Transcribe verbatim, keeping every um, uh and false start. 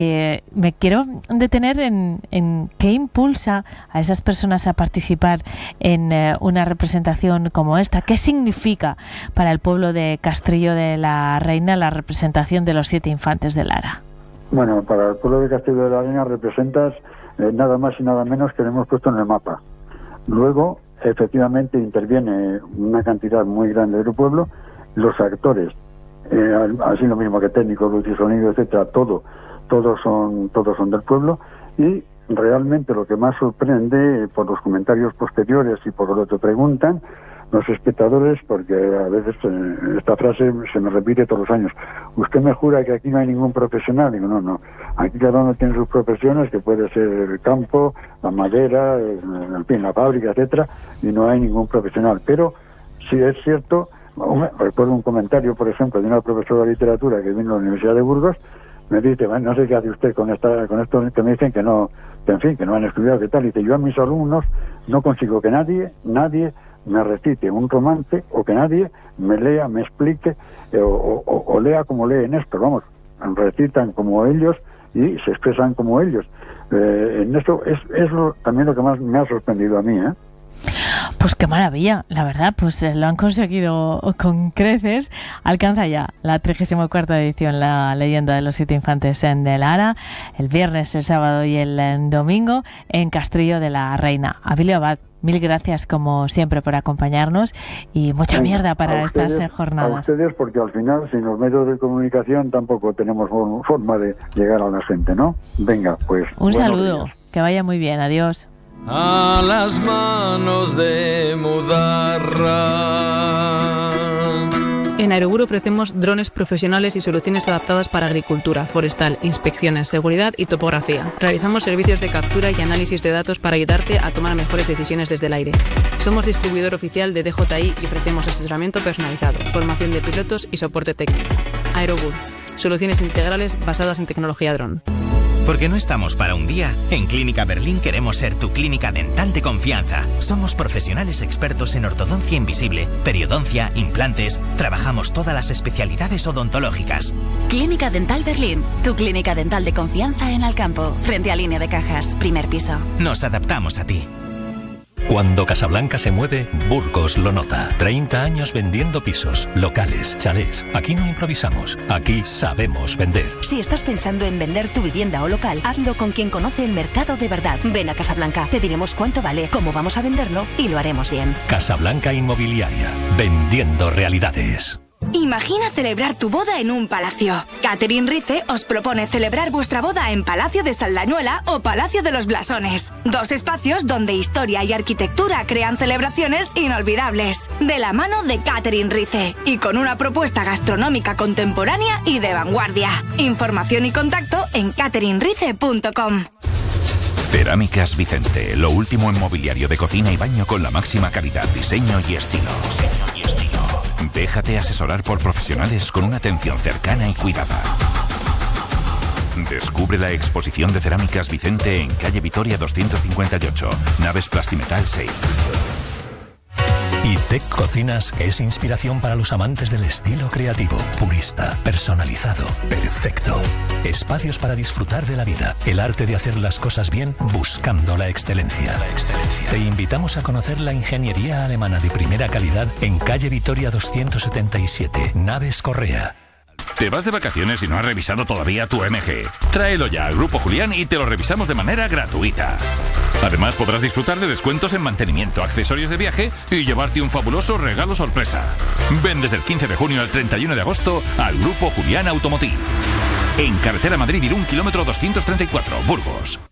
Eh, me quiero detener en, en qué impulsa a esas personas a participar en eh, una representación como esta. ¿Qué significa para el pueblo de Castrillo de la Reina la representación de los siete infantes de Lara? Bueno, para el pueblo de Castrillo de la Reina representas eh, nada más y nada menos que lo hemos puesto en el mapa. Luego, efectivamente, interviene una cantidad muy grande del pueblo, los actores, eh, así lo mismo que técnicos, luz y sonido, etcétera, todo. Todos son, todos son del pueblo, y realmente lo que más sorprende por los comentarios posteriores y por lo que preguntan los espectadores, porque a veces eh, esta frase se me repite todos los años: usted me jura que aquí no hay ningún profesional. Digo, no, no, aquí cada uno tiene sus profesiones, que puede ser el campo, la madera, el, en fin, la fábrica, etcétera, y no hay ningún profesional. Pero sí es cierto, recuerdo un comentario, por ejemplo, de una profesora de literatura que vino a la Universidad de Burgos. Me dice, bueno, no sé qué hace usted con esta, con esto que me dicen que no, que en fin, que no han estudiado, que tal. Y dice, yo a mis alumnos no consigo que nadie, nadie me recite un romance, o que nadie me lea, me explique, eh, o, o, o lea como leen esto, vamos, recitan como ellos y se expresan como ellos. Eh, en eso es, es lo, también lo que más me ha sorprendido a mí, ¿eh? Pues qué maravilla, la verdad, pues eh, lo han conseguido con creces. Alcanza ya la trigésima cuarta edición La leyenda de los siete infantes en de Lara, el viernes, el sábado y el, el domingo en Castrillo de la Reina. Abilio Abad, mil gracias como siempre por acompañarnos y mucha Venga, mierda para ustedes, estas jornadas. A ustedes, porque al final sin los medios de comunicación tampoco tenemos forma de llegar a la gente, ¿no? Venga, pues... Un saludo, días. Que vaya muy bien, adiós. A las manos de Mudarra. En Aerobur ofrecemos drones profesionales y soluciones adaptadas para agricultura, forestal, inspecciones, seguridad y topografía. Realizamos servicios de captura y análisis de datos para ayudarte a tomar mejores decisiones desde el aire. Somos distribuidor oficial de D J I y ofrecemos asesoramiento personalizado, formación de pilotos y soporte técnico. Aerobur, soluciones integrales basadas en tecnología dron. Porque no estamos para un día, en Clínica Berlín queremos ser tu clínica dental de confianza. Somos profesionales expertos en ortodoncia invisible, periodoncia, implantes. Trabajamos todas las especialidades odontológicas. Clínica Dental Berlín, tu clínica dental de confianza en Alcampo, frente a Línea de Cajas, primer piso. Nos adaptamos a ti. Cuando Casablanca se mueve, Burgos lo nota. treinta años vendiendo pisos, locales, chalés. Aquí no improvisamos, aquí sabemos vender. Si estás pensando en vender tu vivienda o local, hazlo con quien conoce el mercado de verdad. Ven a Casablanca, te diremos cuánto vale, cómo vamos a venderlo y lo haremos bien. Casablanca Inmobiliaria, vendiendo realidades. Imagina celebrar tu boda en un palacio. Catherine Rice os propone celebrar vuestra boda en Palacio de Saldañuela o Palacio de los Blasones. Dos espacios donde historia y arquitectura crean celebraciones inolvidables. De la mano de Catherine Rice y con una propuesta gastronómica contemporánea y de vanguardia. Información y contacto en catherine rice punto com. Cerámicas Vicente, lo último en mobiliario de cocina y baño con la máxima calidad, diseño y estilo. Déjate asesorar por profesionales con una atención cercana y cuidada. Descubre la exposición de Cerámicas Vicente en calle Vitoria doscientos cincuenta y ocho, Naves Plastimetal seis. ITEC Cocinas es inspiración para los amantes del estilo creativo, purista, personalizado, perfecto. Espacios para disfrutar de la vida, el arte de hacer las cosas bien buscando la excelencia. La excelencia. Te invitamos a conocer la ingeniería alemana de primera calidad en calle Vitoria doscientos setenta y siete, Naves Correa. ¿Te vas de vacaciones y no has revisado todavía tu M G? Tráelo ya al Grupo Julián y te lo revisamos de manera gratuita. Además podrás disfrutar de descuentos en mantenimiento, accesorios de viaje y llevarte un fabuloso regalo sorpresa. Ven desde el quince de junio al treinta y uno de agosto al Grupo Julián Automotive. En carretera Madrid-Irún, kilómetro doscientos treinta y cuatro, Burgos.